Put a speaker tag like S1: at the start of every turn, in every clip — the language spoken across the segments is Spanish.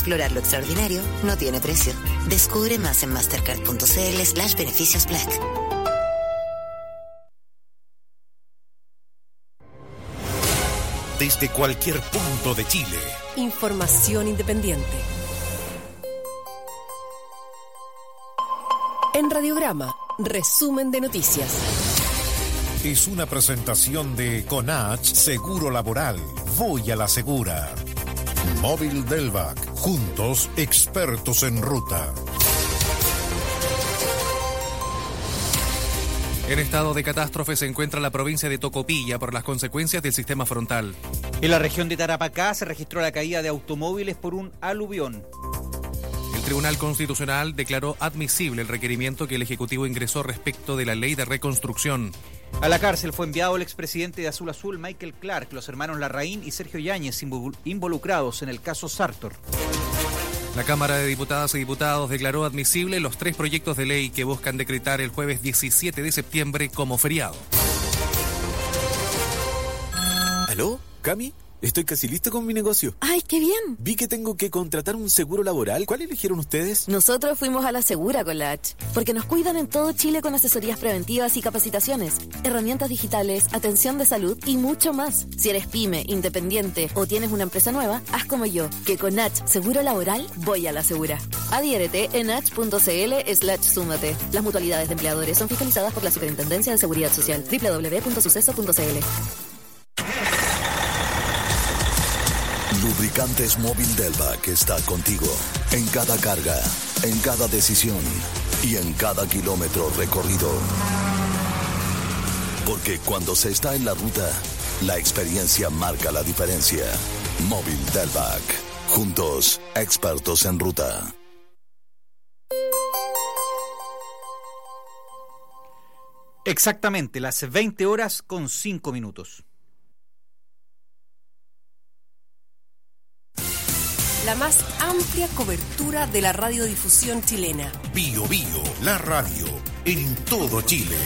S1: Explorar lo extraordinario no tiene precio. Descubre más en mastercard.cl/beneficios Black.
S2: Desde cualquier punto de Chile.
S3: Información independiente. En Radiograma, resumen de noticias.
S2: Es una presentación de Conach Seguro Laboral. Voy a la segura. Móvil Delvac. Juntos, expertos en ruta.
S4: En estado de catástrofe se encuentra la provincia de Tocopilla por las consecuencias del sistema frontal.
S5: En la región de Tarapacá se registró la caída de automóviles por un aluvión.
S4: El Tribunal Constitucional declaró admisible el requerimiento que el Ejecutivo ingresó respecto de la Ley de Reconstrucción.
S5: A la cárcel fue enviado el expresidente de Azul Azul, Michael Clark, los hermanos Larraín y Sergio Yáñez, involucrados en el caso Sartor.
S4: La Cámara de Diputadas y Diputados declaró admisible los 3 proyectos de ley que buscan decretar el jueves 17 de septiembre como feriado.
S6: ¿Aló? ¿Cami? Estoy casi listo con mi negocio.
S7: ¡Ay, qué bien!
S6: Vi que tengo que contratar un seguro laboral. ¿Cuál eligieron ustedes?
S7: Nosotros fuimos a la Segura con la H, porque nos cuidan en todo Chile con asesorías preventivas y capacitaciones, herramientas digitales, atención de salud y mucho más. Si eres pyme, independiente o tienes una empresa nueva, haz como yo, que con H Seguro Laboral voy a la Segura. Adhiérete en h.cl/súmate. Las mutualidades de empleadores son fiscalizadas por la Superintendencia de Seguridad Social. www.suceso.cl.
S8: Lubricantes Móvil Delvac está contigo en cada carga, en cada decisión y en cada kilómetro recorrido. Porque cuando se está en la ruta, la experiencia marca la diferencia. Móvil Delvac. Juntos, expertos en ruta.
S5: Exactamente, las 20 horas con 5 minutos.
S3: La más amplia cobertura de la radiodifusión chilena.
S2: Bio Bio, la radio, en todo Chile.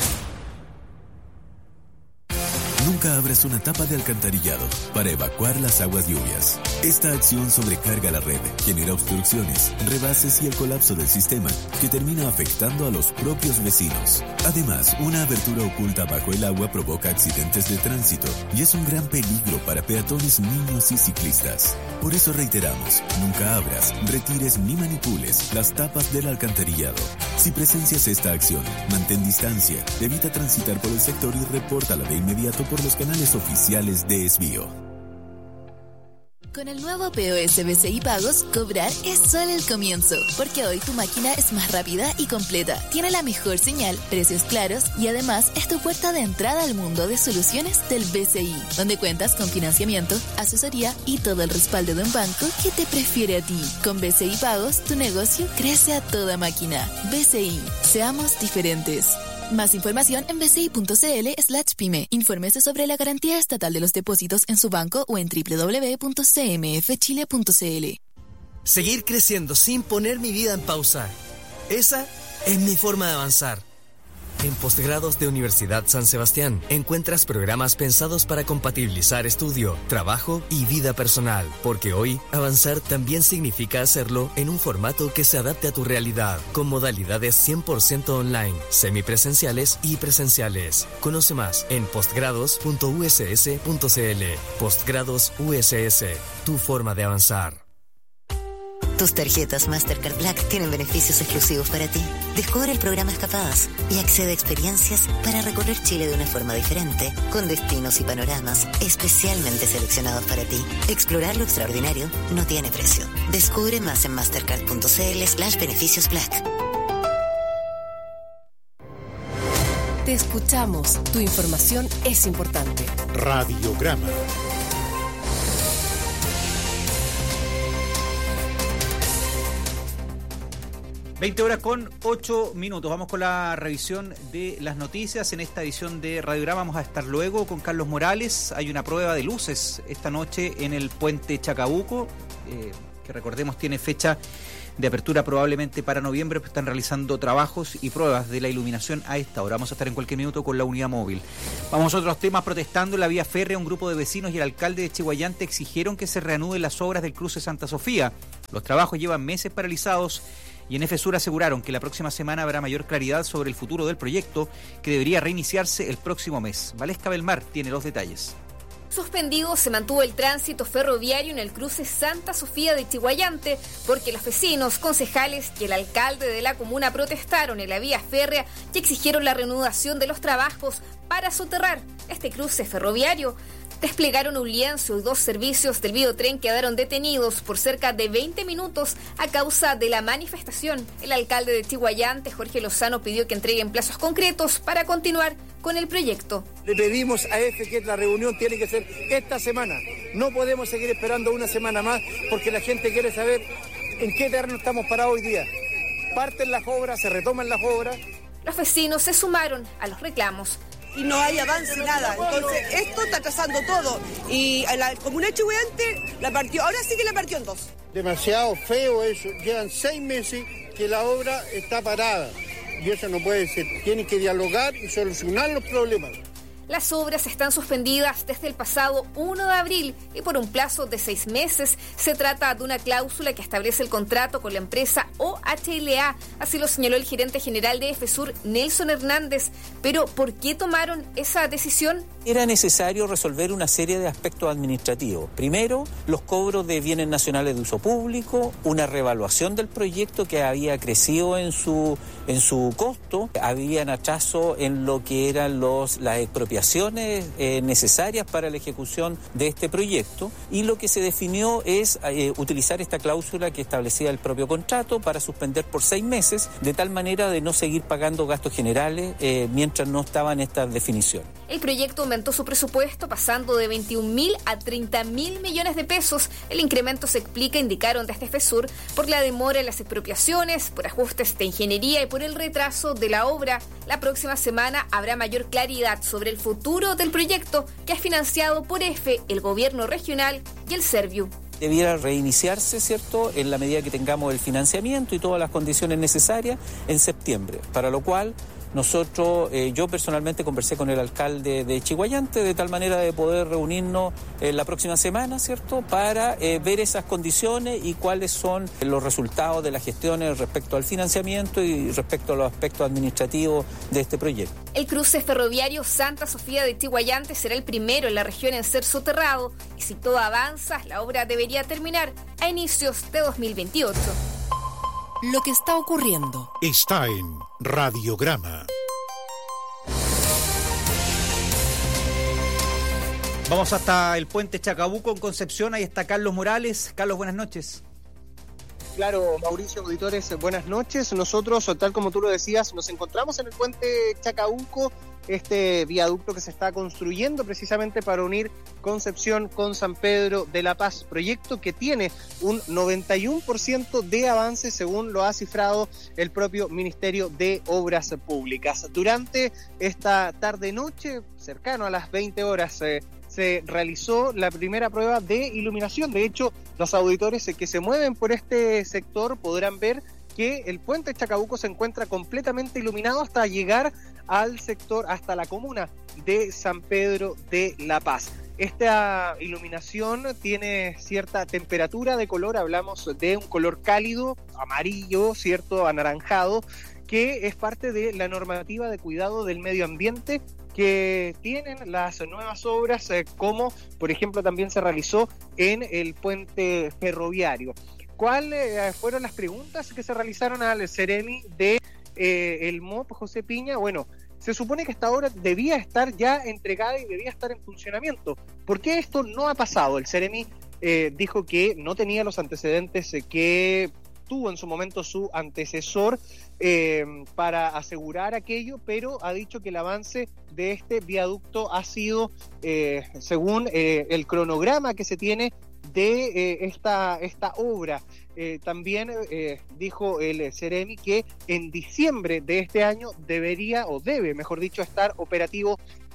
S9: Nunca abras una tapa de alcantarillado para evacuar las aguas lluvias. Esta acción sobrecarga la red, genera obstrucciones, rebases y el colapso del sistema, que termina afectando a los propios vecinos. Además, una abertura oculta bajo el agua provoca accidentes de tránsito y es un gran peligro para peatones, niños y ciclistas. Por eso reiteramos, nunca abras, retires ni manipules las tapas del alcantarillado. Si presencias esta acción, mantén distancia, evita transitar por el sector y repórtala de inmediato por los canales oficiales de Esbio.
S10: Con el nuevo POS BCI Pagos, cobrar es solo el comienzo, porque hoy tu máquina es más rápida y completa, tiene la mejor señal, precios claros y además es tu puerta de entrada al mundo de soluciones del BCI, donde cuentas con financiamiento, asesoría y todo el respaldo de un banco que te prefiere a ti. Con BCI Pagos, tu negocio crece a toda máquina. BCI, seamos diferentes. Más información en bci.cl/pyme. Infórmese sobre la garantía estatal de los depósitos en su banco o en www.cmfchile.cl.
S11: Seguir creciendo sin poner mi vida en pausa. Esa es mi forma de avanzar. En Postgrados de Universidad San Sebastián encuentras programas pensados para compatibilizar estudio, trabajo y vida personal, porque hoy avanzar también significa hacerlo en un formato que se adapte a tu realidad, con modalidades 100% online, semipresenciales y presenciales. Conoce más en postgrados.uss.cl. Postgrados USS, tu forma de avanzar.
S1: Tus tarjetas Mastercard Black tienen beneficios exclusivos para ti. Descubre el programa Escapadas y accede a experiencias para recorrer Chile de una forma diferente, con destinos y panoramas especialmente seleccionados para ti. Explorar lo extraordinario no tiene precio. Descubre más en mastercard.cl/beneficios Black.
S3: Te escuchamos. Tu información es importante.
S2: Radiograma.
S5: ...20 horas con 8 minutos. Vamos con la revisión de las noticias. En esta edición de Radiograma vamos a estar luego con Carlos Morales. Hay una prueba de luces esta noche en el puente Chacabuco, que recordemos tiene fecha de apertura probablemente para noviembre, pues están realizando trabajos y pruebas de la iluminación a esta hora. Vamos a estar en cualquier minuto con la unidad móvil. Vamos a otros temas. Protestando en la vía férrea, un grupo de vecinos y el alcalde de Chiguayante exigieron que se reanuden las obras del cruce Santa Sofía. Los trabajos llevan meses paralizados y en EFESUR aseguraron que la próxima semana habrá mayor claridad sobre el futuro del proyecto, que debería reiniciarse el próximo mes. Valesca Belmar tiene los detalles.
S12: Suspendido se mantuvo el tránsito ferroviario en el cruce Santa Sofía de Chiguayante porque los vecinos, concejales y el alcalde de la comuna protestaron en la vía férrea y exigieron la reanudación de los trabajos para soterrar este cruce ferroviario. Desplegaron un lienzo y 2 servicios del Biotren quedaron detenidos por cerca de 20 minutos a causa de la manifestación. El alcalde de Chiguayante, Jorge Lozano, pidió que entreguen plazos concretos para continuar con el proyecto.
S13: Le pedimos a EFE que la reunión tiene que ser esta semana. No podemos seguir esperando una semana más porque la gente quiere saber en qué terreno estamos parados hoy día. Parten las obras, se retoman las obras.
S12: Los vecinos se sumaron a los reclamos.
S14: Y no hay avance, nada. Entonces, esto está atrasando todo. Y la comuna de Chiguayante la partió, ahora sí que la partió en 2.
S13: Demasiado feo eso. Llevan 6 meses que la obra está parada. Y eso no puede ser. Tienen que dialogar y solucionar los problemas.
S12: Las obras están suspendidas desde el pasado 1 de abril y por un plazo de 6 meses. Se trata de una cláusula que establece el contrato con la empresa OHLA, así lo señaló el gerente general de EFESUR, Nelson Hernández. Pero, ¿por qué tomaron esa decisión?
S15: Era necesario resolver una serie de aspectos administrativos. Primero, los cobros de bienes nacionales de uso público, una reevaluación del proyecto que había crecido en su costo, habían atraso en lo que eran las expropiaciones necesarias para la ejecución de este proyecto, y lo que se definió es utilizar esta cláusula que establecía el propio contrato para suspender por 6 meses, de tal manera de no seguir pagando gastos generales mientras no estaban estas definiciones.
S12: El proyecto aumentó su presupuesto pasando de 21.000 a 30.000 millones de pesos. El incremento se explica, indicaron desde EFESUR, por la demora en las expropiaciones, por ajustes de ingeniería y por el retraso de la obra. La próxima semana habrá mayor claridad sobre el futuro del proyecto, que es financiado por EFE, el gobierno regional y el Serviu.
S15: Debiera reiniciarse, ¿cierto?, en la medida que tengamos el financiamiento y todas las condiciones necesarias en septiembre, para lo cual nosotros, yo personalmente conversé con el alcalde de Chiguayante de tal manera de poder reunirnos la próxima semana, ¿cierto?, para ver esas condiciones y cuáles son los resultados de las gestiones respecto al financiamiento y respecto a los aspectos administrativos de este proyecto.
S12: El cruce ferroviario Santa Sofía de Chiguayante será el primero en la región en ser soterrado y si todo avanza, la obra debería terminar a inicios de 2028.
S3: Lo que está ocurriendo
S2: está en Radiograma.
S5: Vamos hasta el puente Chacabuco en Concepción. Ahí está Carlos Morales. Carlos, buenas noches.
S16: Claro, Mauricio, auditores, buenas noches. Nosotros, tal como tú lo decías, nos encontramos en el puente Chacabuco, este viaducto que se está construyendo precisamente para unir Concepción con San Pedro de la Paz, proyecto que tiene un 91% de avance según lo ha cifrado el propio Ministerio de Obras Públicas. Durante esta tarde-noche, cercano a las 20 horas, se realizó la primera prueba de iluminación. De hecho, los auditores que se mueven por este sector podrán ver que el puente Chacabuco se encuentra completamente iluminado hasta llegar al sector, hasta la comuna de San Pedro de la Paz. Esta iluminación tiene cierta temperatura de color, hablamos de un color cálido, amarillo, cierto, anaranjado, que es parte de la normativa de cuidado del medio ambiente que tienen las nuevas obras, como por ejemplo también se realizó en el puente ferroviario. ¿Cuáles fueron las preguntas que se realizaron al Ceremi de el MOP, José Piña? Bueno, se supone que esta obra debía estar ya entregada y debía estar en funcionamiento. ¿Por qué esto no ha pasado? El Ceremi dijo que no tenía los antecedentes que tuvo en su momento su antecesor para asegurar aquello, pero ha dicho que el avance de este viaducto ha sido, según el cronograma que se tiene de esta obra. También dijo el Ceremi que en diciembre de este año debería, o debe, mejor dicho, estar operativo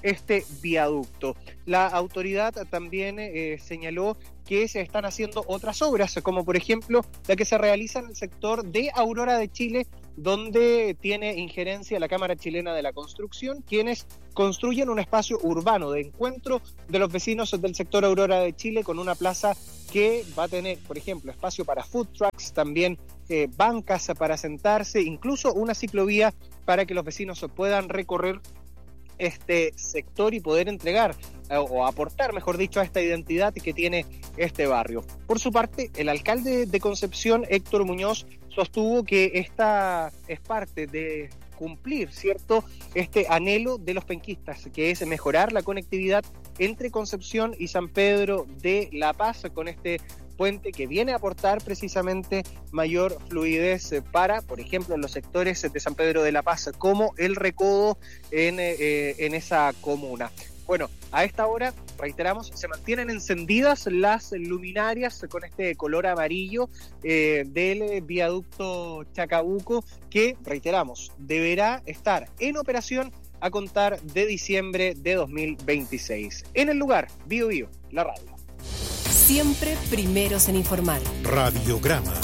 S16: este viaducto. La autoridad también señaló que se están haciendo otras obras, como por ejemplo la que se realiza en el sector de Aurora de Chile, donde tiene injerencia la Cámara Chilena de la Construcción, quienes construyen un espacio urbano de encuentro de los vecinos del sector Aurora de Chile, con una plaza que va a tener, por ejemplo, espacio para food trucks, también bancas para sentarse, incluso una ciclovía para que los vecinos puedan recorrer este sector y poder entregar o aportar, mejor dicho, a esta identidad que tiene este barrio. Por su parte, el alcalde de Concepción, Héctor Muñoz, sostuvo que esta es parte de cumplir, ¿cierto?, este anhelo de los penquistas, que es mejorar la conectividad entre Concepción y San Pedro de la Paz, con este puente que viene a aportar precisamente mayor fluidez para, por ejemplo, en los sectores de San Pedro de la Paz, como el Recodo en esa comuna. Bueno, a esta hora, reiteramos, se mantienen encendidas las luminarias con este color amarillo del viaducto Chacabuco, que, reiteramos, deberá estar en operación a contar de diciembre de 2026. En el lugar, Bio Bio, la radio.
S3: Siempre primeros en informar.
S2: Radiograma.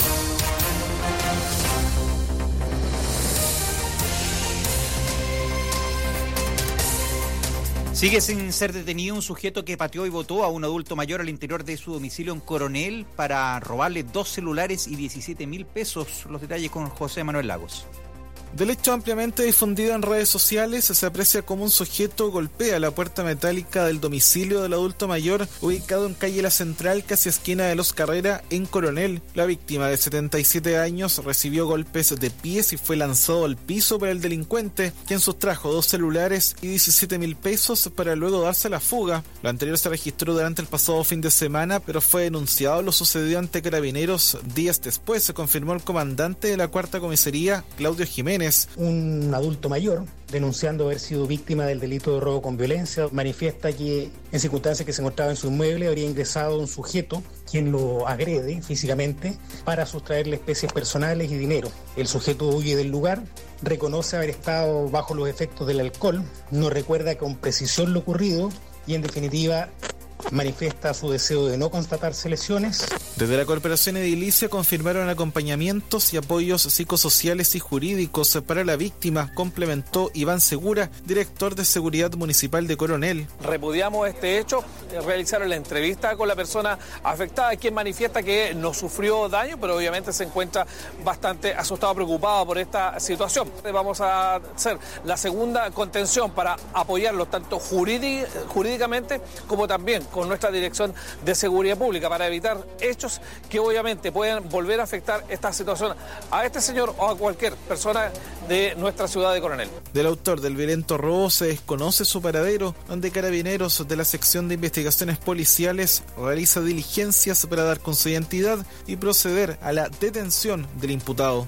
S5: Sigue sin ser detenido un sujeto que pateó y botó a un adulto mayor al interior de su domicilio en Coronel para robarle 2 celulares y 17.000 pesos. Los detalles con José Manuel Lagos.
S17: Del hecho ampliamente difundido en redes sociales, se aprecia cómo un sujeto golpea la puerta metálica del domicilio del adulto mayor, ubicado en calle La Central, casi esquina de Los Carrera, en Coronel. La víctima, de 77 años, recibió golpes de pies y fue lanzado al piso por el delincuente, quien sustrajo 2 celulares y 17.000 pesos para luego darse la fuga. Lo anterior se registró durante el pasado fin de semana, pero fue denunciado lo sucedido ante Carabineros días después, se confirmó el comandante de la Cuarta Comisaría, Claudio Jiménez.
S18: Un adulto mayor, denunciando haber sido víctima del delito de robo con violencia, manifiesta que en circunstancias que se encontraba en su inmueble habría ingresado un sujeto quien lo agrede físicamente para sustraerle especies personales y dinero. El sujeto huye del lugar, reconoce haber estado bajo los efectos del alcohol, no recuerda con precisión lo ocurrido y, en definitiva, manifiesta su deseo de no constatarse lesiones.
S17: Desde la Corporación Edilicia confirmaron acompañamientos y apoyos psicosociales y jurídicos para la víctima, complementó Iván Segura, director de Seguridad Municipal de Coronel.
S19: Repudiamos este hecho, realizaron la entrevista con la persona afectada, quien manifiesta que no sufrió daño, pero obviamente se encuentra bastante asustado, preocupado por esta situación. Vamos a hacer la segunda contención para apoyarlo tanto jurídicamente como también con nuestra Dirección de Seguridad Pública, para evitar hechos que obviamente pueden volver a afectar esta situación a este señor o a cualquier persona de nuestra ciudad de Coronel.
S17: Del autor del violento robo se desconoce su paradero, donde Carabineros de la Sección de Investigaciones Policiales realiza diligencias para dar con su identidad y proceder a la detención del imputado.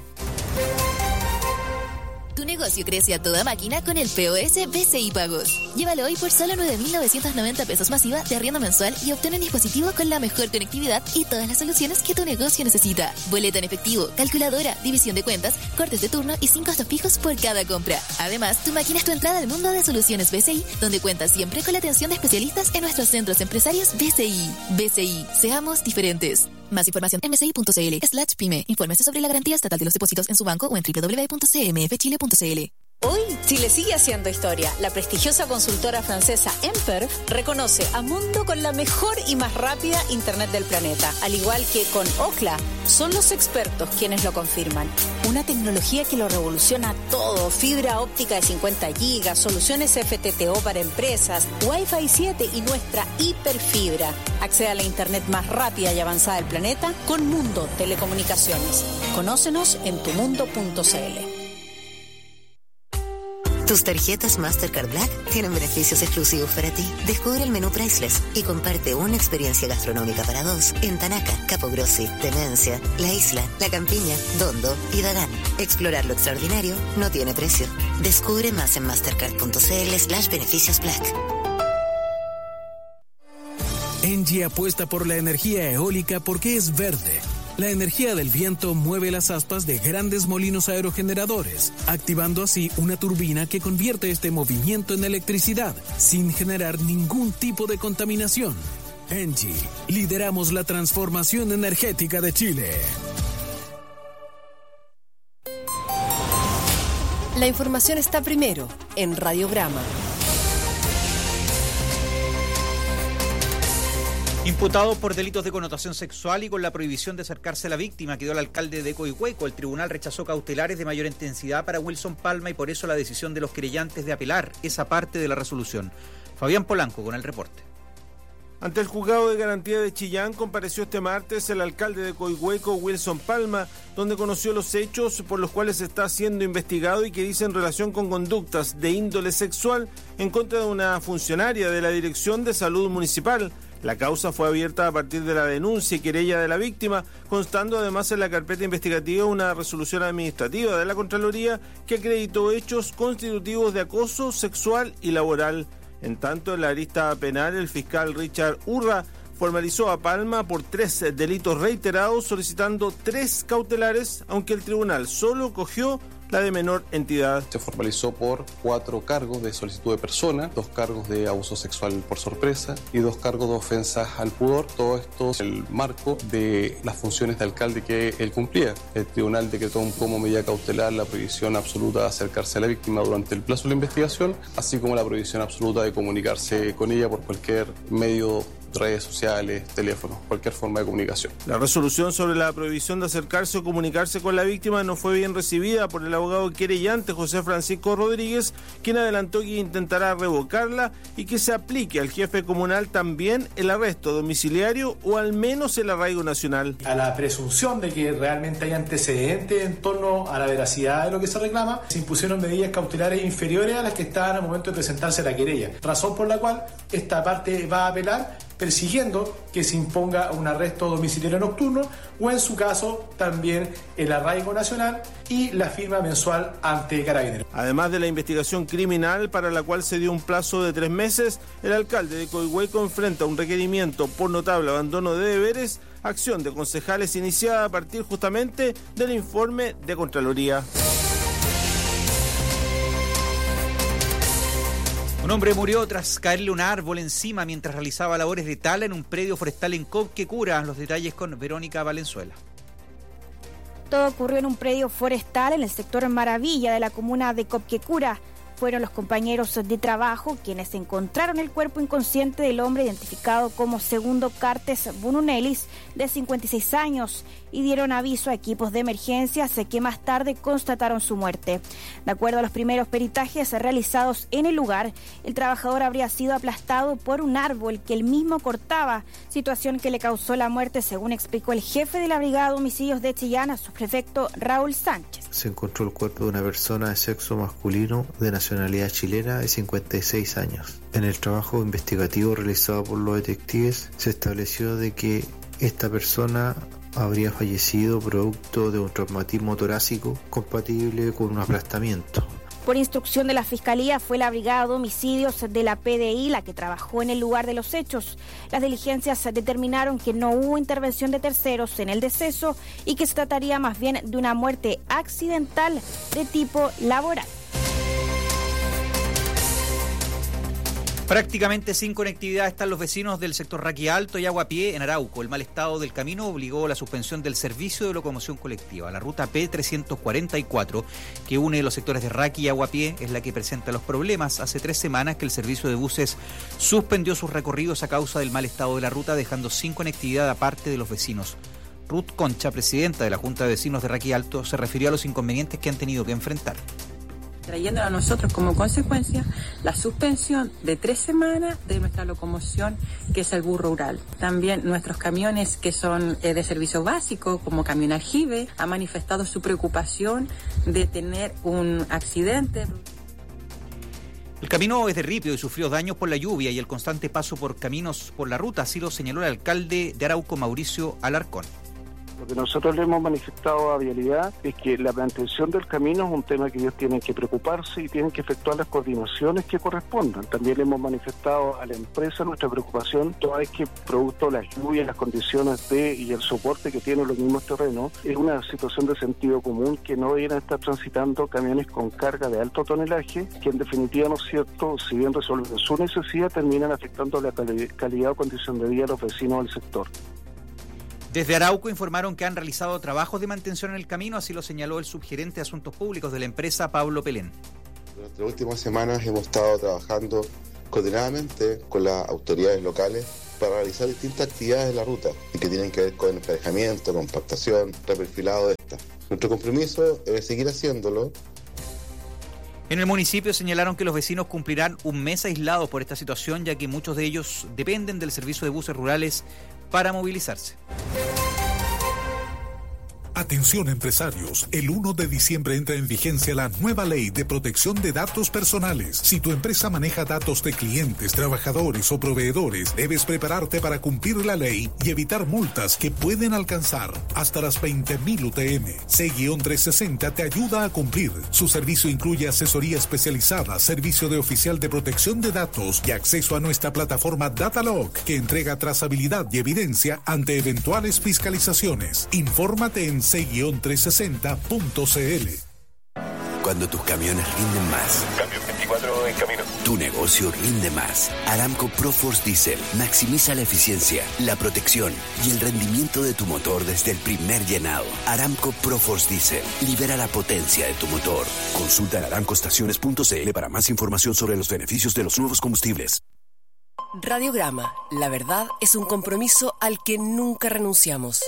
S10: Tu negocio crece a toda máquina con el POS BCI Pagos. Llévalo hoy por solo 9.990 pesos masiva de arriendo mensual y obtén un dispositivo con la mejor conectividad y todas las soluciones que tu negocio necesita. Boleto en efectivo, calculadora, división de cuentas, cortes de turno y sin costos fijos por cada compra. Además, tu máquina es tu entrada al mundo de soluciones BCI, donde cuentas siempre con la atención de especialistas en nuestros centros empresarios BCI. BCI, seamos diferentes. Más información en bci.cl/pyme. Infórmese sobre la garantía estatal de los depósitos en su banco o en www.cmfchile.cl.
S20: Hoy, Chile sigue haciendo historia. La prestigiosa consultora francesa Emper reconoce a Mundo con la mejor y más rápida Internet del planeta. Al igual que con Ookla, son los expertos quienes lo confirman. Una tecnología que lo revoluciona todo. Fibra óptica de 50 gigas, soluciones FTTO para empresas, Wi-Fi 7 y nuestra hiperfibra. Accede a la Internet más rápida y avanzada del planeta con Mundo Telecomunicaciones. Conócenos en tumundo.cl.
S1: Tus tarjetas Mastercard Black tienen beneficios exclusivos para ti. Descubre el menú Priceless y comparte una experiencia gastronómica para 2 en Tanaca, Capogrossi, Demencia, La Isla, La Campiña, Dondo y Dagán. Explorar lo extraordinario no tiene precio. Descubre más en mastercard.cl/beneficios Black.
S9: Engie apuesta por la energía eólica porque es verde. La energía del viento mueve las aspas de grandes molinos aerogeneradores, activando así una turbina que convierte este movimiento en electricidad, sin generar ningún tipo de contaminación. ENGIE, lideramos la transformación energética de Chile.
S3: La información está primero en Radiograma.
S5: Imputado por delitos de connotación sexual y con la prohibición de acercarse a la víctima, quedó el alcalde de Coihueco. El tribunal rechazó cautelares de mayor intensidad para Wilson Palma y por eso la decisión de los querellantes de apelar esa parte de la resolución. Fabián Polanco con el reporte.
S21: Ante el juzgado de garantía de Chillán compareció este martes el alcalde de Coihueco, Wilson Palma, donde conoció los hechos por los cuales está siendo investigado y que dicen relación con conductas de índole sexual en contra de una funcionaria de la Dirección de Salud Municipal. La causa fue abierta a partir de la denuncia y querella de la víctima, constando además en la carpeta investigativa una resolución administrativa de la Contraloría que acreditó hechos constitutivos de acoso sexual y laboral. En tanto, en la arista penal, el fiscal Richard Urra formalizó a Palma por 3 delitos reiterados, solicitando 3 cautelares, aunque el tribunal solo cogió la de menor entidad.
S22: Se formalizó por 4 cargos de solicitud de persona, 2 cargos de abuso sexual por sorpresa y 2 cargos de ofensas al pudor. Todo esto en el marco de las funciones de alcalde que él cumplía. El tribunal decretó como medida cautelar la prohibición absoluta de acercarse a la víctima durante el plazo de la investigación, así como la prohibición absoluta de comunicarse con ella por cualquier medio, redes sociales, teléfonos, cualquier forma de comunicación.
S21: La resolución sobre la prohibición de acercarse o comunicarse con la víctima no fue bien recibida por el abogado querellante José Francisco Rodríguez, quien adelantó que intentará revocarla y que se aplique al jefe comunal también el arresto domiciliario o al menos el arraigo nacional.
S23: A la presunción de que realmente hay antecedentes en torno a la veracidad de lo que se reclama, se impusieron medidas cautelares inferiores a las que estaban al momento de presentarse la querella, razón por la cual esta parte va a apelar, persiguiendo que se imponga un arresto domiciliario nocturno o en su caso también el arraigo nacional y la firma mensual ante Carabineros.
S21: Además de la investigación criminal para la cual se dio un plazo de 3 meses, el alcalde de Coihueco enfrenta un requerimiento por notable abandono de deberes, acción de concejales iniciada a partir justamente del informe de Contraloría.
S5: Un hombre murió tras caerle un árbol encima mientras realizaba labores de tala en un predio forestal en Copquecura. Los detalles con Verónica Valenzuela.
S24: Todo ocurrió en un predio forestal en el sector Maravilla de la comuna de Copquecura. Fueron los compañeros de trabajo quienes encontraron el cuerpo inconsciente del hombre identificado como Segundo Cartes Bununelis, de 56 años, y dieron aviso a equipos de emergencias que más tarde constataron su muerte. De acuerdo a los primeros peritajes realizados en el lugar, el trabajador habría sido aplastado por un árbol que él mismo cortaba, situación que le causó la muerte, según explicó el jefe de la Brigada de Homicidios de Chillán, subprefecto Raúl Sánchez.
S25: Se encontró el cuerpo de una persona de sexo masculino de nacionalidad chilena de 56 años. En el trabajo investigativo realizado por los detectives se estableció de que esta persona habría fallecido producto de un traumatismo torácico compatible con un aplastamiento.
S24: Por instrucción de la Fiscalía, fue la Brigada de Homicidios de la PDI la que trabajó en el lugar de los hechos. Las diligencias determinaron que no hubo intervención de terceros en el deceso y que se trataría más bien de una muerte accidental de tipo laboral.
S5: Prácticamente sin conectividad están los vecinos del sector Raqui Alto y Aguapié en Arauco. El mal estado del camino obligó a la suspensión del servicio de locomoción colectiva. La ruta P344, que une los sectores de Raqui y Aguapié, es la que presenta los problemas. Hace 3 semanas que el servicio de buses suspendió sus recorridos a causa del mal estado de la ruta, dejando sin conectividad a parte de los vecinos. Ruth Concha, presidenta de la Junta de Vecinos de Raqui Alto, se refirió a los inconvenientes que han tenido que enfrentar,
S26: trayendo a nosotros como consecuencia la suspensión de 3 semanas de nuestra locomoción, que es el bus rural. También nuestros camiones que son de servicio básico, como camión aljibe, ha manifestado su preocupación de tener un accidente.
S5: El camino es de ripio y sufrió daños por la lluvia y el constante paso por caminos por la ruta, así lo señaló el alcalde de Arauco, Mauricio Alarcón.
S4: Lo que nosotros le hemos manifestado a Vialidad es que la mantención del camino es un tema que ellos tienen que preocuparse y tienen que efectuar las coordinaciones que correspondan. También le hemos manifestado a la empresa nuestra preocupación, toda vez que producto de las lluvias, las condiciones y el soporte que tienen los mismos terrenos, es una situación de sentido común que no deberían estar transitando camiones con carga de alto tonelaje, que en definitiva, ¿no es cierto?, si bien resuelven su necesidad, terminan afectando la calidad o condición de vida de los vecinos del sector.
S5: Desde Arauco informaron que han realizado trabajos de mantención en el camino, así lo señaló el subgerente de Asuntos Públicos de la empresa, Pablo Pelén.
S6: Durante las últimas semanas hemos estado trabajando coordinadamente con las autoridades locales para realizar distintas actividades de la ruta y que tienen que ver con emparejamiento, compactación, reperfilado de esta. Nuestro compromiso es seguir haciéndolo.
S5: En el municipio señalaron que los vecinos cumplirán un mes aislados por esta situación, ya que muchos de ellos dependen del servicio de buses rurales para movilizarse.
S2: Atención empresarios, el 1 de diciembre entra en vigencia la nueva ley de protección de datos personales. Si tu empresa maneja datos de clientes, trabajadores o proveedores, debes prepararte para cumplir la ley y evitar multas que pueden alcanzar hasta las 20.000 UTM. C-360 te ayuda a cumplir. Su servicio incluye asesoría especializada, servicio de oficial de protección de datos y acceso a nuestra plataforma Datalog, que entrega trazabilidad y evidencia ante eventuales fiscalizaciones. Infórmate en c-360.cl.
S7: Cuando tus camiones rinden más.
S8: Cambio 24 en camino.
S7: Tu negocio rinde más. Aramco ProForce Diesel maximiza la eficiencia, la protección y el rendimiento de tu motor desde el primer llenado. Aramco ProForce Diesel libera la potencia de tu motor. Consulta en aramcoestaciones.cl para más información sobre los beneficios de los nuevos combustibles.
S3: Radiograma. La verdad es un compromiso al que nunca renunciamos.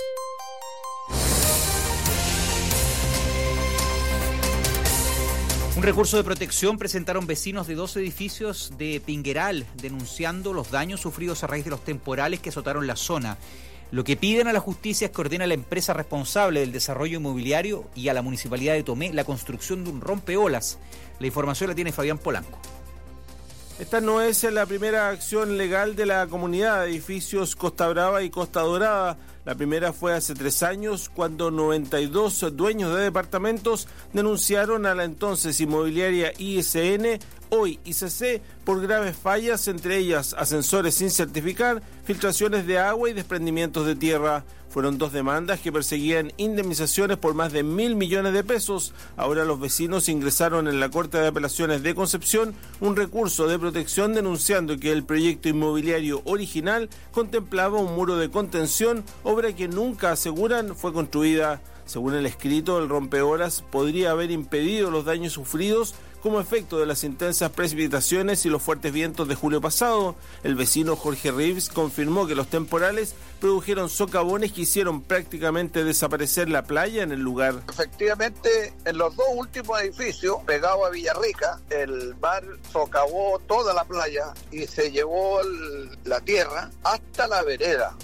S5: Un recurso de protección presentaron vecinos de 2 edificios de Pingueral, denunciando los daños sufridos a raíz de los temporales que azotaron la zona. Lo que piden a la justicia es que ordene a la empresa responsable del desarrollo inmobiliario y a la Municipalidad de Tomé la construcción de un rompeolas. La información la tiene Fabián Polanco.
S21: Esta no es la primera acción legal de la comunidad de edificios Costa Brava y Costa Dorada. La primera fue hace 3 años, cuando 92 dueños de departamentos denunciaron a la entonces inmobiliaria ISN, hoy ICC, por graves fallas, entre ellas ascensores sin certificar, filtraciones de agua y desprendimientos de tierra. Fueron 2 demandas que perseguían indemnizaciones por más de 1.000 millones de pesos. Ahora los vecinos ingresaron en la Corte de Apelaciones de Concepción un recurso de protección denunciando que el proyecto inmobiliario original contemplaba un muro de contención, obra que nunca, aseguran, fue construida. Según el escrito, el rompeolas podría haber impedido los daños sufridos como efecto de las intensas precipitaciones y los fuertes vientos de julio pasado. El vecino Jorge Reeves confirmó que los temporales produjeron socavones que hicieron prácticamente desaparecer la playa en el lugar.
S11: Efectivamente, en los 2 últimos edificios, pegados a Villarrica, el mar socavó toda la playa y se llevó la tierra hasta la vereda.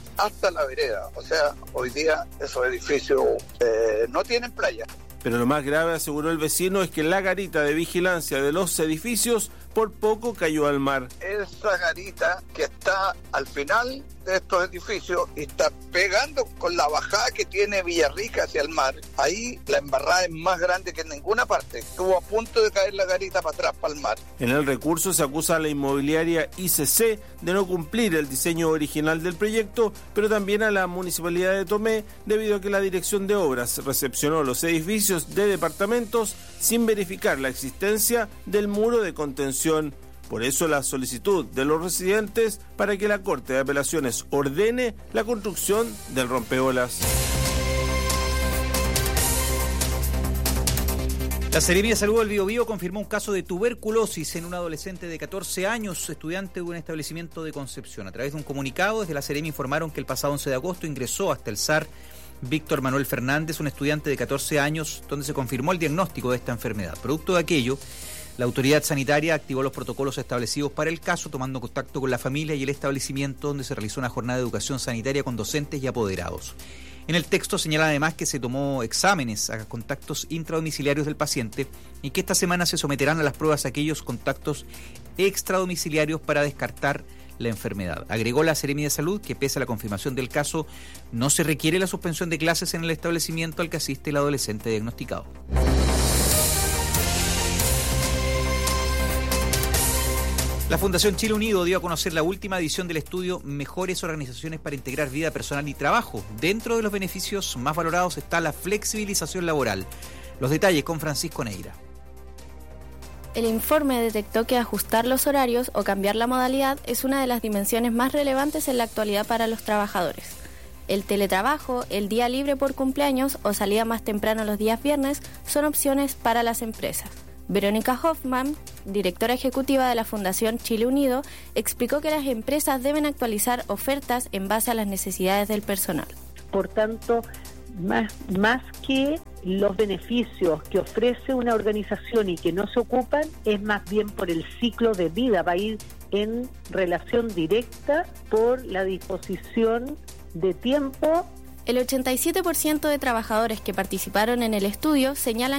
S11: O sea, hoy día esos edificios no tienen playa.
S21: Pero lo más grave, aseguró el vecino, es que la garita de vigilancia de los edificios por poco cayó al mar.
S11: Esa garita que está al final de estos edificios y está pegando con la bajada que tiene Villarrica hacia el mar, ahí la embarrada es más grande que en ninguna parte. Estuvo a punto de caer la garita para atrás, para el mar.
S21: En el recurso se acusa a la inmobiliaria ICC de no cumplir el diseño original del proyecto, pero también a la Municipalidad de Tomé, debido a que la Dirección de Obras recepcionó los edificios de departamentos sin verificar la existencia del muro de contención. Por eso la solicitud de los residentes para que la Corte de Apelaciones ordene la construcción del rompeolas.
S5: La Seremi de Salud del Biobío confirmó un caso de tuberculosis en un adolescente de 14 años, estudiante de un establecimiento de Concepción. A través de un comunicado, desde la Seremi informaron que el pasado 11 de agosto ingresó hasta el SAR Víctor Manuel Fernández, un estudiante de 14 años, donde se confirmó el diagnóstico de esta enfermedad. Producto de aquello, la autoridad sanitaria activó los protocolos establecidos para el caso, tomando contacto con la familia y el establecimiento, donde se realizó una jornada de educación sanitaria con docentes y apoderados. En el texto señala además que se tomó exámenes a contactos intradomiciliarios del paciente y que esta semana se someterán a las pruebas aquellos contactos extradomiciliarios para descartar la enfermedad. Agregó la Seremi de Salud que pese a la confirmación del caso, no se requiere la suspensión de clases en el establecimiento al que asiste el adolescente diagnosticado. La Fundación Chile Unido dio a conocer la última edición del estudio Mejores Organizaciones para Integrar Vida Personal y Trabajo. Dentro de los beneficios más valorados está la flexibilización laboral. Los detalles con Francisco Neira.
S8: El informe detectó que ajustar los horarios o cambiar la modalidad es una de las dimensiones más relevantes en la actualidad para los trabajadores. El teletrabajo, el día libre por cumpleaños o salida más temprano los días viernes son opciones para las empresas. Verónica Hoffman, directora ejecutiva de la Fundación Chile Unido, explicó que las empresas deben actualizar ofertas en base a las necesidades del personal.
S12: Por tanto, más que los beneficios que ofrece una organización y que no se ocupan, es más bien por el ciclo de vida, va a ir en relación directa por la disposición de tiempo.
S8: El 87% de trabajadores que participaron en el estudio señalan